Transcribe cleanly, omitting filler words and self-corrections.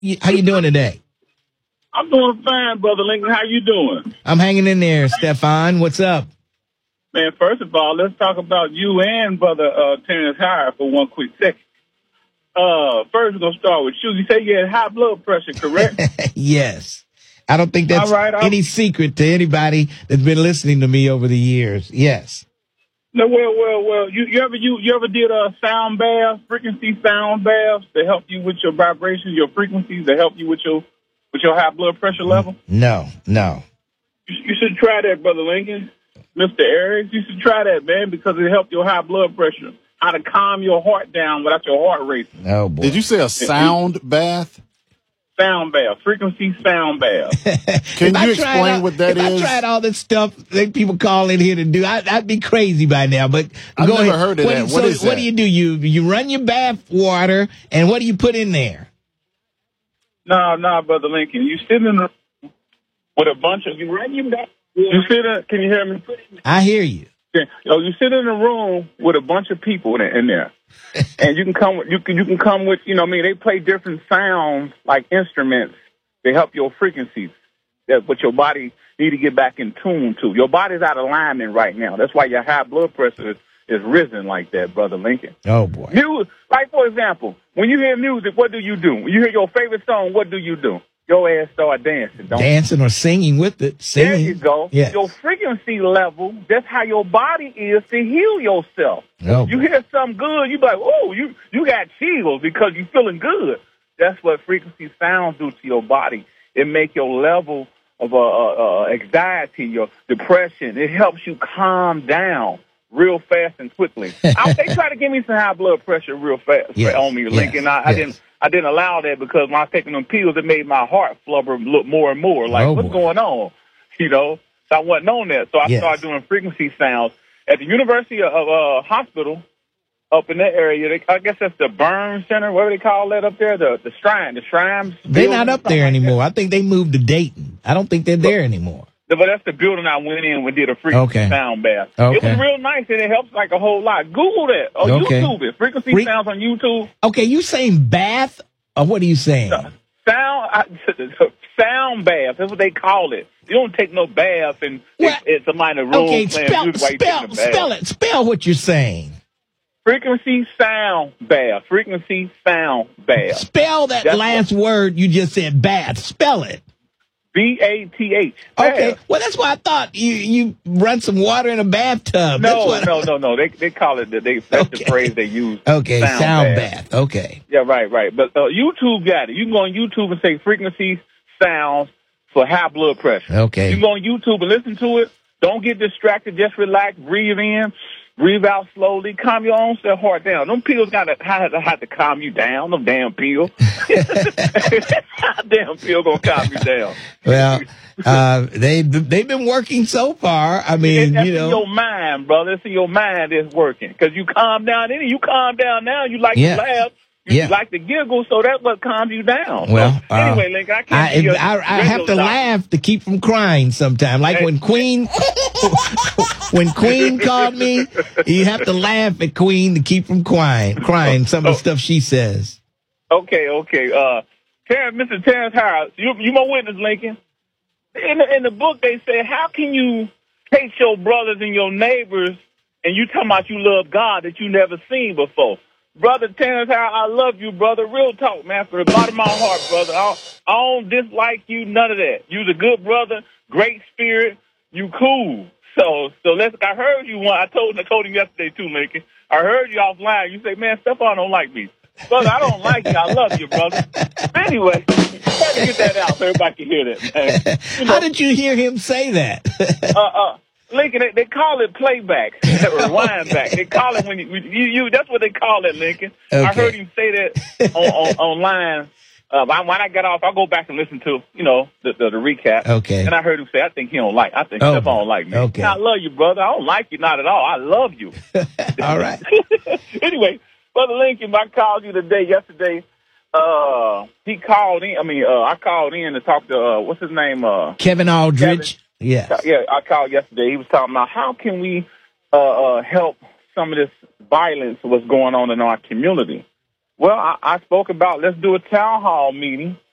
How you doing today? I'm doing fine, Brother Lincoln. How you doing? I'm hanging in there, Stefan. What's up? Man, first of all, let's talk about you and Brother Terrence Howard for one quick second. First, we're going to start with you. You say you had high blood pressure, correct? Yes. I don't think that's all right, any secret to anybody that's been listening to me over the years. Yes. No, well. You ever did a sound bath, frequency sound baths to help you with your vibrations, your frequencies, to help you with your high blood pressure level? No. You should try that, Brother Lincoln. Mr. Arias, you should try that, man, because it helps your high blood pressure. How to calm your heart down without your heart racing. Oh, boy. Did you say a sound bath? Sound bath, frequency sound bath. Can you explain what that is? If I tried all this stuff that people call in here to do, I'd be crazy by now. But I've go never ahead. heard of that. What is that? What do you do? You run your bath water, and what do you put in there? No, Brother Lincoln. You sit in the with a bunch of you run your bath. You sit in. Can you hear me? I hear you. Yeah. You sit in a room with a bunch of people in there, and you can come with they play different sounds like instruments to help your frequencies that what your body need to get back in tune to. Your body's out of alignment right now. That's why your high blood pressure is risen like that, Brother Lincoln. Oh boy. Like for example, when you hear music, what do you do? When you hear your favorite song, what do you do? Your ass start dancing, dancing or singing with it. Singing. There you go. Yes. Your frequency level, that's how your body is to heal yourself. Oh, you hear something good, you be like, oh, you got chills because you're feeling good. That's what frequency sounds do to your body. It make your level of anxiety, your depression, it helps you calm down real fast and quickly. They try to give me some high blood pressure real fast on me, Lincoln. I didn't allow that because when I was taking them pills, it made my heart flubber look more and more. Like, what's going on? So I wasn't on that. So I started doing frequency sounds at the University of Hospital up in that area. I guess that's the Burn Center, whatever they call that up there, the Shrines. They're not up there anymore. I think they moved to Dayton. I don't think they're there anymore. But that's the building I went in and did a frequency sound bath. Okay. It was real nice, and it helps like a whole lot. Google that. Or YouTube it. Frequency sounds on YouTube. Okay, you saying bath, or what are you saying? Sound bath. That's what they call it. You don't take no bath and it's somebody in the room playing music while you're taking a bath. Spell what you're saying. Frequency sound bath. Frequency sound bath. Spell that last word you just said, bath. Spell it. BATH. Okay, well that's why I thought you run some water in a bathtub. No. They call it that's the phrase they use. Okay, sound bath. Okay. Yeah, right. But YouTube got it. You can go on YouTube and say frequency sounds for high blood pressure. Okay. You can go on YouTube and listen to it. Don't get distracted. Just relax. Breathe in. Breathe out slowly. Calm your own self heart down. Them pills have to calm you down. Them damn pills. Damn pill gonna calm you down. Well, they've been working so far. I mean, that's in your mind, brother. It's in your mind that's working. Because you calm down. You calm down now. You like to laugh. You like to giggle, so that's what calms you down. Well, so, anyway, Lincoln, I have to laugh to keep from crying sometimes. Like when Queen called me, you have to laugh at Queen to keep from crying some of the stuff she says. Okay. Mr. Terrence Howard, you my witness, Lincoln. In the book, they say, how can you hate your brothers and your neighbors, and you talking about you love God that you never seen before? Brother Terrence Howard, I love you, brother. Real talk, man, from the bottom of my heart, brother. I don't dislike you, none of that. You's a good brother, great spirit. You cool. So I heard you I told him yesterday too, Lincoln. I heard you offline. You say, man, Stephon don't like me. Brother, I don't like you. I love you, brother. Anyway, try to get that out so everybody can hear that, man. How did you hear him say that? Lincoln, they call it playback or rewind back. They call it when you that's what they call it, Lincoln. Okay. I heard him say that online. When I got off, I'll go back and listen to, the recap. Okay. And I heard him say, I think Stephon don't like me. Okay. I love you, brother. I don't like you, not at all. I love you. All right. Anyway, Brother Lincoln, I called you yesterday. He called in. I called in to talk to, what's his name? Kevin Aldridge. Yeah, I called yesterday. He was talking about how can we help some of this violence what's going on in our community. Well, I spoke about let's do a town hall meeting